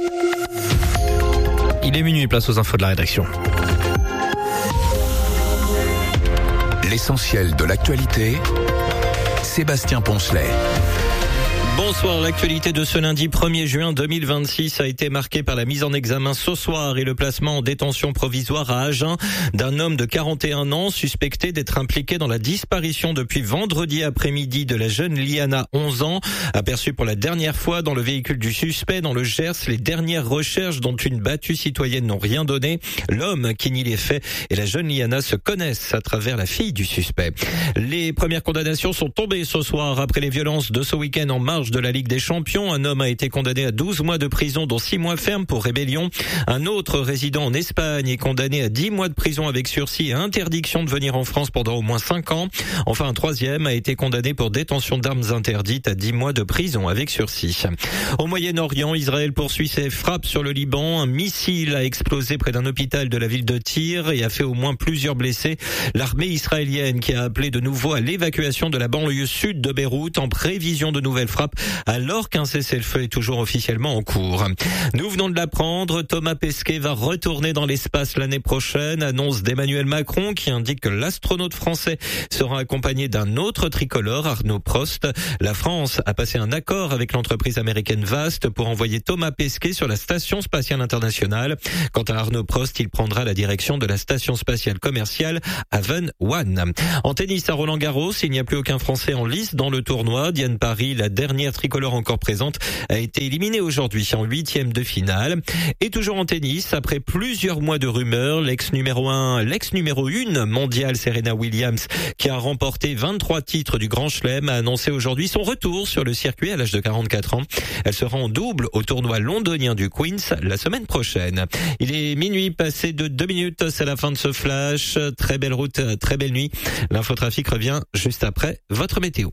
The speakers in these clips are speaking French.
Il est minuit, place aux infos de la rédaction. L'essentiel de l'actualité, Sébastien Poncelet. Bonsoir, l'actualité de ce lundi 1er juin 2026 a été marquée par la mise en examen ce soir et le placement en détention provisoire à Agen d'un homme de 41 ans suspecté d'être impliqué dans la disparition depuis vendredi après-midi de la jeune Liana, 11 ans, aperçue pour la dernière fois dans le véhicule du suspect dans le Gers. Les dernières recherches dont une battue citoyenne n'ont rien donné. L'homme qui nie les faits et la jeune Liana se connaissent à travers la fille du suspect. Les premières condamnations sont tombées ce soir après les violences de ce week-end en marge de la Ligue des Champions. Un homme a été condamné à 12 mois de prison, dont 6 mois ferme pour rébellion. Un autre résident en Espagne est condamné à 10 mois de prison avec sursis et interdiction de venir en France pendant au moins 5 ans. Enfin, un troisième a été condamné pour détention d'armes interdites à 10 mois de prison avec sursis. Au Moyen-Orient, Israël poursuit ses frappes sur le Liban. Un missile a explosé près d'un hôpital de la ville de Tyr et a fait au moins plusieurs blessés. L'armée israélienne qui a appelé de nouveau à l'évacuation de la banlieue sud de Beyrouth en prévision de nouvelles frappes, alors qu'un cessez-le-feu est toujours officiellement en cours. Nous venons de l'apprendre, Thomas Pesquet va retourner dans l'espace l'année prochaine, annonce d'Emmanuel Macron qui indique que l'astronaute français sera accompagné d'un autre tricolore, Arnaud Prost. La France a passé un accord avec l'entreprise américaine Vast pour envoyer Thomas Pesquet sur la station spatiale internationale. Quant à Arnaud Prost, il prendra la direction de la station spatiale commerciale Haven 1. En tennis à Roland-Garros, il n'y a plus aucun Français en lice dans le tournoi. Diane Paris, la dernière tricolore encore présente, a été éliminée aujourd'hui en 8e de finale. Et toujours en tennis, après plusieurs mois de rumeurs, l'ex numéro 1 mondiale Serena Williams, qui a remporté 23 titres du Grand Chelem, a annoncé aujourd'hui son retour sur le circuit à l'âge de 44 ans. Elle sera en double au tournoi londonien du Queen's la semaine prochaine. Il est minuit passé de 2 minutes, c'est la fin de ce flash. Très belle route, très belle nuit. L'infotrafic revient juste après votre météo.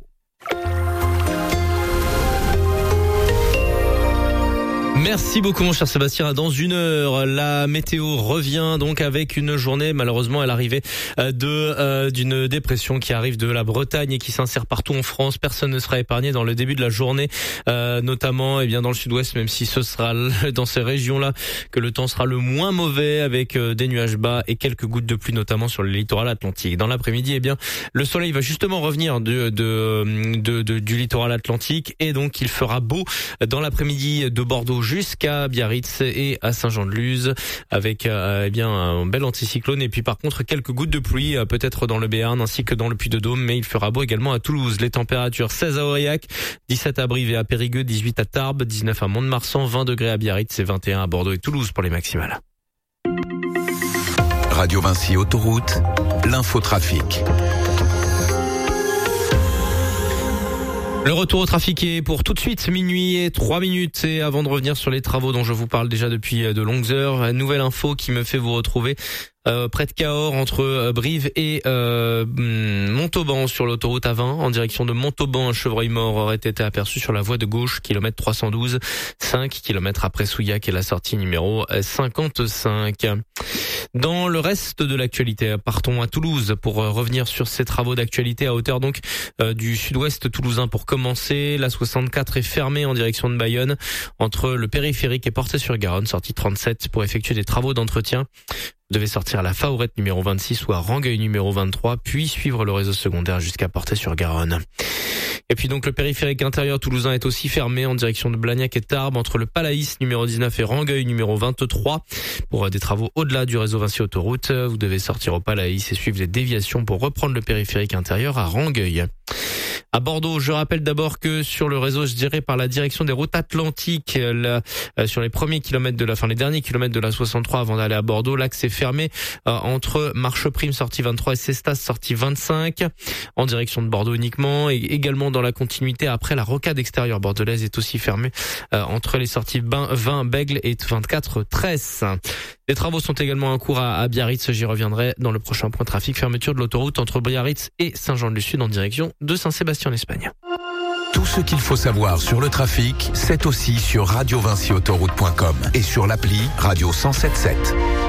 Merci beaucoup mon cher Sébastien. Dans 1 heure, la météo revient donc avec une journée malheureusement à l'arrivée d'une dépression qui arrive de la Bretagne et qui s'insère partout en France. Personne ne sera épargné dans le début de la journée, notamment dans le sud-ouest, même si ce sera dans ces régions-là que le temps sera le moins mauvais avec des nuages bas et quelques gouttes de pluie notamment sur le littoral atlantique. Dans l'après-midi, le soleil va justement revenir du littoral atlantique et donc il fera beau dans l'après-midi de Bordeaux jusqu'à Biarritz et à Saint-Jean-de-Luz avec un bel anticyclone et puis par contre quelques gouttes de pluie peut-être dans le Béarn ainsi que dans le Puy-de-Dôme, mais il fera beau également à Toulouse. Les températures 16 à Aurillac, 17 à Brive et à Périgueux, 18 à Tarbes, 19 à Mont-de-Marsan, 20 degrés à Biarritz et 21 à Bordeaux et Toulouse pour les maximales. Radio Vinci Autoroute, l'infotrafic. Le retour au trafic est pour tout de suite, minuit et 3 minutes. Et avant de revenir sur les travaux dont je vous parle déjà depuis de longues heures, nouvelle info qui me fait vous retrouver près de Cahors, entre Brive et Montauban, sur l'autoroute A20, en direction de Montauban. Un chevreuil mort aurait été aperçu sur la voie de gauche, kilomètre 312, 5 km après Souillac et la sortie numéro 55. Dans le reste de l'actualité, partons à Toulouse pour revenir sur ces travaux d'actualité à hauteur donc du sud-ouest toulousain. Pour commencer, la 64 est fermée en direction de Bayonne entre le périphérique et Portet-sur-Garonne, sortie 37, pour effectuer des travaux d'entretien. Vous devez sortir à la Faourette numéro 26 ou à Rangueil numéro 23, puis suivre le réseau secondaire jusqu'à Portet-sur-Garonne. Et puis donc le périphérique intérieur toulousain est aussi fermé en direction de Blagnac et Tarbes entre le Palaïs numéro 19 et Rangueil numéro 23 pour des travaux au-delà du réseau Vinci Autoroute. Vous devez sortir au Palaïs et suivre les déviations pour reprendre le périphérique intérieur à Rangueil. À Bordeaux, je rappelle d'abord que sur le réseau, par la direction des routes atlantiques, sur les derniers kilomètres de la 63 avant d'aller à Bordeaux, l'axe est fermé entre Marcheprime sortie 23 et Cestas sortie 25 en direction de Bordeaux uniquement, et également dans la continuité après la rocade extérieure bordelaise est aussi fermée entre les sorties 20 Bègle et 24 Tresse. Les travaux sont également en cours à Biarritz, j'y reviendrai dans le prochain point trafic. Fermeture de l'autoroute entre Biarritz et Saint-Jean-de-Luz-Sud en direction de Saint-Sébastien en Espagne. Tout ce qu'il faut savoir sur le trafic, c'est aussi sur radiovinciautoroute.com et sur l'appli Radio 107.7.